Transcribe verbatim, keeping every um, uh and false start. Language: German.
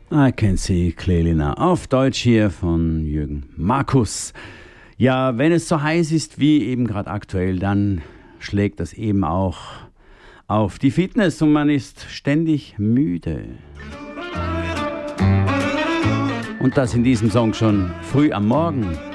I can see clearly now. Auf Deutsch hier von Jürgen Markus. Ja, wenn es so heiß ist wie eben gerade aktuell, dann schlägt das eben auch auf die Fitness und man ist ständig müde. Und das in diesem Song schon früh am Morgen.